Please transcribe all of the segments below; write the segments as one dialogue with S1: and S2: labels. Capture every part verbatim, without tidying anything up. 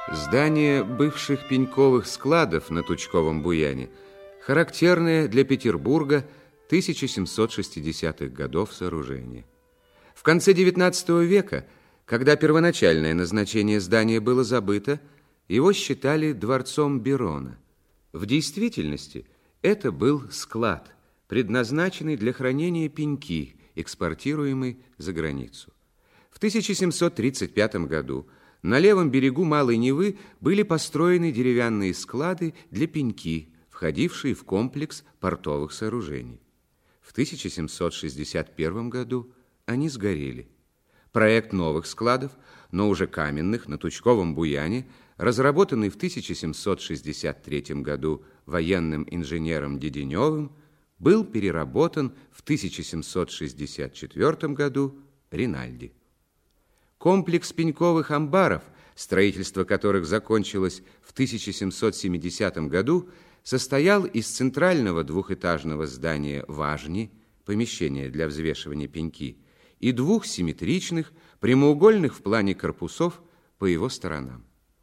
S1: Здание бывших пеньковых складов на Тучковом буяне характерное для Петербурга тысяча семьсот шестидесятых годов сооружения. В конце девятнадцатого века, когда первоначальное назначение здания было забыто, его считали дворцом Берона. В действительности это был склад, предназначенный для хранения пеньки, экспортируемый за границу. В тысяча семьсот тридцать пятом году на левом берегу Малой Невы были построены деревянные склады для пеньки, входившие в комплекс портовых сооружений. В тысяча семьсот шестьдесят первом году они сгорели. Проект новых складов, но уже каменных, на Тучковом буяне, разработанный в тысяча семьсот шестьдесят третьем году военным инженером Деденевым, был переработан в тысяча семьсот шестьдесят четвёртом году Ринальди. Комплекс пеньковых амбаров, строительство которых закончилось в тысяча семьсот семидесятом году, состоял из центрального двухэтажного здания важни, помещения для взвешивания пеньки, и двух симметричных, прямоугольных в плане корпусов по его сторонам.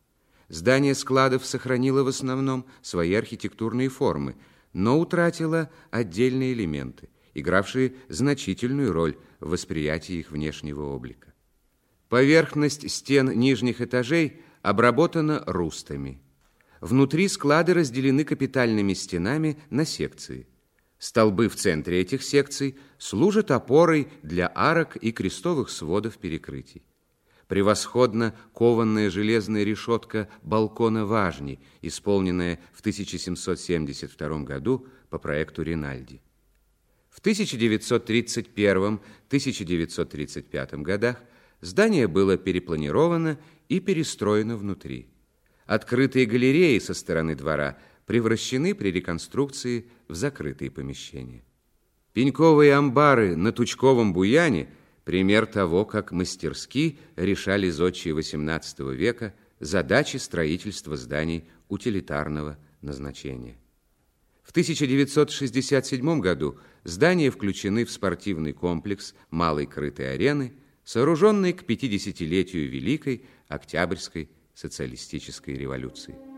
S1: Здание складов сохранило в основном свои архитектурные формы, но утратило отдельные элементы, игравшие значительную роль в восприятии их внешнего облика. Поверхность стен нижних этажей обработана рустами. Внутри склады разделены капитальными стенами на секции. Столбы в центре этих секций служат опорой для арок и крестовых сводов перекрытий. Превосходно кованная железная решетка балкона важни, исполненная в тысяча семьсот семьдесят втором году по проекту Ринальди. В тысяча девятьсот тридцать первом — тысяча девятьсот тридцать пятом годах здание было перепланировано и перестроено внутри. Открытые галереи со стороны двора превращены при реконструкции в закрытые помещения. Пеньковые амбары на Тучковом буяне – пример того, как мастерски решали зодчие восемнадцатого века задачи строительства зданий утилитарного назначения. В тысяча девятьсот шестьдесят седьмом году здания включены в спортивный комплекс Малой крытой арены, сооруженный к пятидесятилетию Великой Октябрьской социалистической революции.